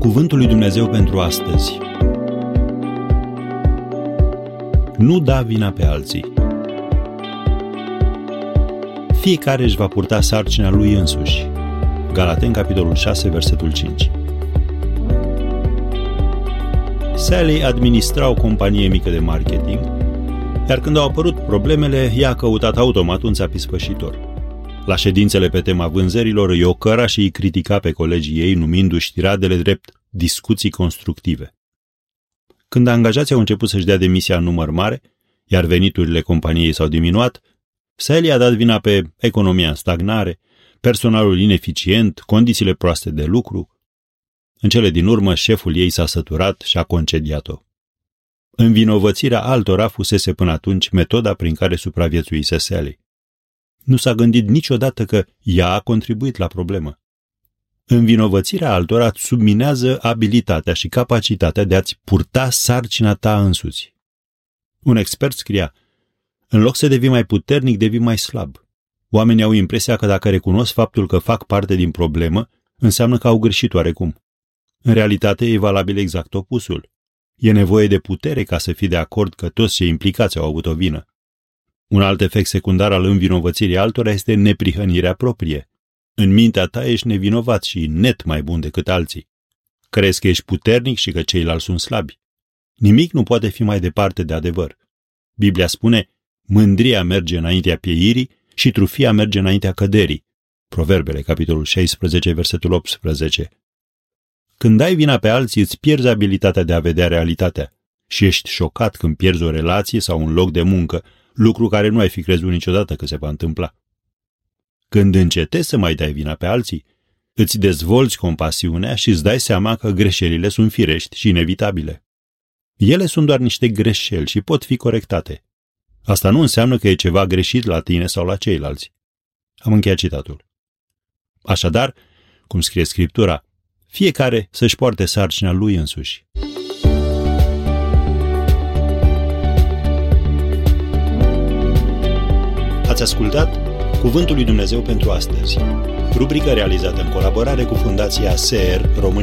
Cuvântul lui Dumnezeu pentru astăzi. Nu da vina pe alții. Fiecare își va purta sarcina lui însuși. Galateni, capitolul 6, versetul 5. Sally administra o companie mică de marketing, iar când au apărut problemele, ea a căutat automat un țapis spășitor. La ședințele pe tema vânzărilor îi ocăra și îi critica pe colegii ei, numindu-și tiradele drept discuții constructive. Când angajații au început să-și dea demisia în număr mare, iar veniturile companiei s-au diminuat, Sally a dat vina pe economia în stagnare, personalul ineficient, condițiile proaste de lucru. În cele din urmă, șeful ei s-a săturat și a concediat-o. Învinovățirea altora fusese până atunci metoda prin care supraviețuise Sally. Nu s-a gândit niciodată că ea a contribuit la problemă. Învinovățirea altora îți subminează abilitatea și capacitatea de a-ți purta sarcina ta însuți. Un expert scria: în loc să devii mai puternic, devii mai slab. Oamenii au impresia că dacă recunosc faptul că fac parte din problemă, înseamnă că au greșit oarecum. În realitate e valabil exact opusul. E nevoie de putere ca să fii de acord că toți cei implicați au avut o vină. Un alt efect secundar al învinovățirii altora este neprihănirea proprie. În mintea ta ești nevinovat și net mai bun decât alții. Crezi că ești puternic și că ceilalți sunt slabi. Nimic nu poate fi mai departe de adevăr. Biblia spune: mândria merge înaintea pieirii și trufia merge înaintea căderii. Proverbele, capitolul 16, versetul 18. Când dai vina pe alții, îți pierzi abilitatea de a vedea realitatea și ești șocat când pierzi o relație sau un loc de muncă, lucru care nu ai fi crezut niciodată că se va întâmpla. Când încetezi să mai dai vina pe alții, îți dezvolți compasiunea și îți dai seama că greșelile sunt firești și inevitabile. Ele sunt doar niște greșeli și pot fi corectate. Asta nu înseamnă că e ceva greșit la tine sau la ceilalți. Am încheiat citatul. Așadar, cum scrie Scriptura, fiecare să-și poarte sarcina lui însuși. Ați ascultat Cuvântul lui Dumnezeu pentru astăzi, rubrică realizată în colaborare cu Fundația SER România.